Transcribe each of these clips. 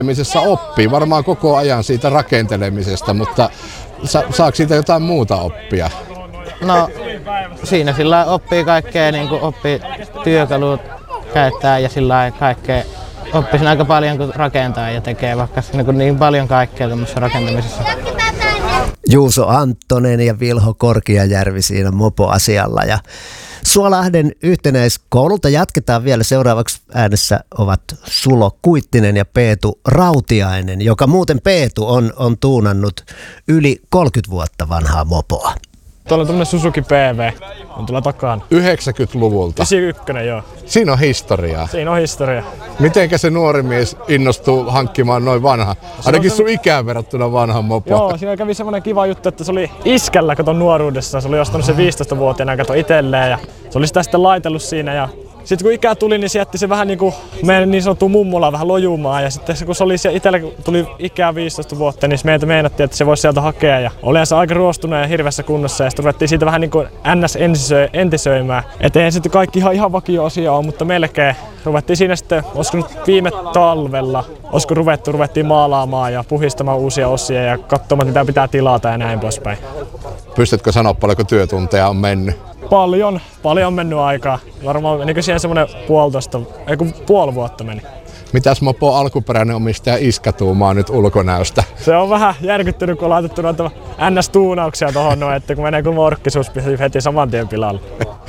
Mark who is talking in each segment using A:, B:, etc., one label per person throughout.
A: Oppii varmaan koko ajan siitä rakentelemisesta, mutta saako siitä jotain muuta oppia?
B: No siinä sillä oppii kaikkea, niin kuin oppii työkalut käyttää ja sillä kaikkea. Oppisin aika paljon kun rakentaa ja tekee vaikka niin paljon kaikkea tämmöisessä rakentamisessa.
C: Juuso Anttonen ja Vilho Korkiajärvi siinä mopoasialla. Ja Suolahden yhtenäiskoululta jatketaan vielä. Seuraavaksi äänessä ovat Sulo Kuittinen ja Peetu Rautiainen, joka muuten Peetu on tuunannut yli 30 vuotta vanhaa mopoa.
D: Tuolla on tämmönen Suzuki PV, on tuolla takana.
A: 90-luvulta?
D: 91, joo.
A: Siinä on historiaa.
D: Siinä on historia.
A: Mitenkä se nuori mies innostuu hankkimaan noin vanha? Ainakin sun ikään verrattuna vanhan mopoa.
D: Joo, siinä kävi semmoinen kiva juttu, että se oli iskällä katon nuoruudessa. Se oli ostanut se 15-vuotiaana kato itselleen ja se oli sitä sitten laitellut siinä. Ja sitten kun ikää tuli, niin se jätti se vähän niinku meidän niin sanottu mummola vähän lojumaan. Ja sitten kun se oli siellä itsellä, tuli ikää 15 vuotta, niin meitä meinattiin, että se voisi sieltä hakea. Ja oli se aika ruostunut ja hirveässä kunnossa. Ja sitten ruvettiin siitä vähän niinku entisöimään. Että ei sitten kaikki ihan vakio asia ole, mutta melkein. Ruvettiin siinä sitten, olisiko nyt viime talvella, ruvettiin maalaamaan ja puhistamaan uusia osia ja katsomaan, mitä pitää tilata ja näin poispäin.
A: Pystytkö sanoa, paljonko työtunteja on mennyt?
D: Paljon on mennyt aikaa. Varmaan menikö siihen semmoinen puoli vuotta meni.
A: Mitäs mopo alkuperäinen omistaja iskä tuumaa nyt ulkonäöstä?
D: Se on vähän järkyttynyt, kun on laitettu noita NS-tuunauksia tuohon noin, että kun menee kuin morkkisuus heti saman tien pilalle.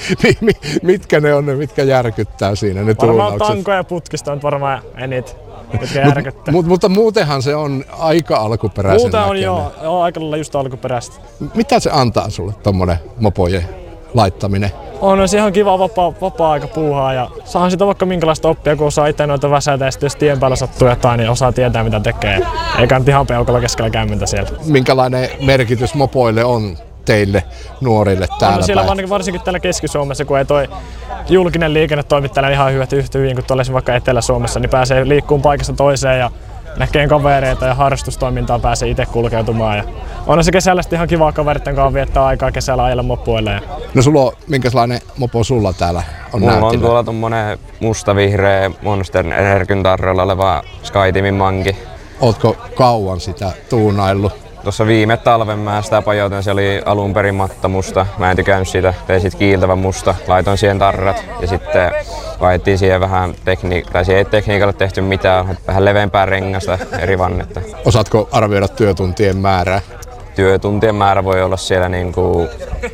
A: Mitkä ne on ne, mitkä järkyttää siinä ne
D: varmaan
A: tuunaukset?
D: Varmaan tanko ja putkista on varmaan enit, mitkä järkyttää.
A: Mutta muutenhan se on aika alkuperäisen
D: Muuten on
A: näköinen.
D: joo, aika lailla just alkuperäistä.
A: Mitä se antaa sulle tommonen mopojen laittaminen?
D: On se ihan kiva vapaa-aika puuhaa ja saahan sitä vaikka minkälaista oppia, kun osaa itse noita väsätä ja sitten jos tien päällä sattuu jotain, niin osaa tietää mitä tekee. Eikä nyt ihan peukalla keskellä kämmentä siellä.
A: Minkälainen merkitys mopoille on teille nuorille täällä
D: päin? Siellä varsinkin täällä Keski-Suomessa, kun ei toi julkinen liikenne toimi täällä ihan yhtä hyvin kuin tuolla vaikka Etelä-Suomessa, niin pääsee liikkumaan paikasta toiseen ja näkee kavereita ja harrastustoimintaa pääsee itse kulkeutumaan. Ja on se kesällä ihan kivaa kaveritten kanssa viettää aikaa kesällä ajella mopoille.
A: No Sulo, minkälainen mopo sulla täällä on
E: mulla
A: näyttillä?
E: On tuolla tommonen musta-vihreä Monster Energin tarroilla oleva SkyTeamin manki.
A: Ootko kauan sitä tuunaillut?
E: Tuossa viime talven mä sitä pajoitin, se oli alun perin matta musta. Mä en tykännyt siitä, tein sit kiiltävän musta. Laitoin siihen tarrat ja sitten vaihdettiin siihen vähän siihen ei tekniikalle tehty mitään, vähän leveämpää rengasta eri vannetta.
A: Osaatko arvioida työtuntien määrää?
E: Työtuntien määrä voi olla siellä niinku,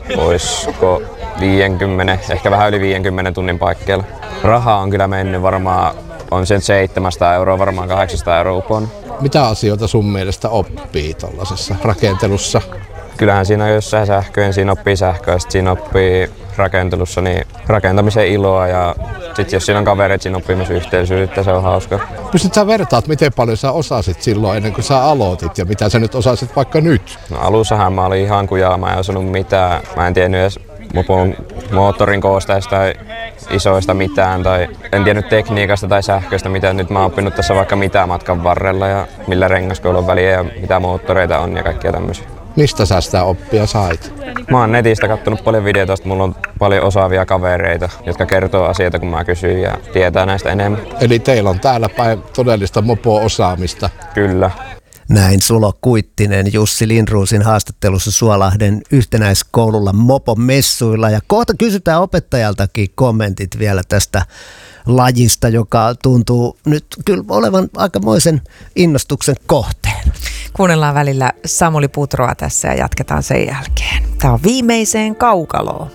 E: oisko 50, ehkä vähän yli 50 tunnin paikkeilla. Rahaa on kyllä mennyt varmaan, on sen 700 €, varmaan 800 € upon.
A: Mitä asioita sun mielestä oppii tuollaisessa rakentelussa?
E: Kyllähän siinä on jossain sähköön, siinä oppii sähköä ja siinä oppii rakentelussa niin rakentamisen iloa ja sitten jos siinä on kavereita, siinä oppii myös yhteisyyttä, se on hauska.
A: Pystytkö sä vertaat, miten paljon sä osasit silloin ennen kuin sä aloitit ja mitä sä nyt osasit vaikka nyt?
E: No alussahan mä olin ihan kujaa, mä en osannut mitään, mä en tiennyt edes mopon moottorin koosteista tai isoista mitään tai en tiennyt tekniikasta tai sähköistä mitään. Nyt mä oon oppinut tässä vaikka mitä matkan varrella ja millä rengaskoilla on väliä ja mitä moottoreita on ja kaikkia tämmöisiä.
A: Mistä sä sitä oppia sait?
E: Mä oon netistä kattonut paljon videoita, mulla on paljon osaavia kavereita, jotka kertoo asioita kun mä kysyn ja tietää näistä enemmän.
A: Eli teillä on täällä päin todellista mopo-osaamista?
E: Kyllä.
C: Näin Sulo Kuittinen Jussi Lindruusin haastattelussa Suolahden yhtenäiskoululla mopomessuilla. Ja kohta kysytään opettajaltakin kommentit vielä tästä lajista, joka tuntuu nyt kyllä olevan aikamoisen innostuksen kohteen.
F: Kuunnellaan välillä Samuli Putroa tässä ja jatketaan sen jälkeen. Tämä on Viimeiseen kaukaloon.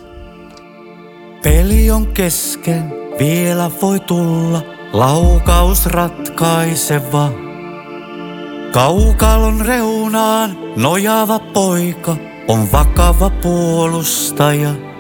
G: Peli on kesken, vielä voi tulla laukaus ratkaiseva. Kaukalon reunaan nojaava poika on vakava puolustaja.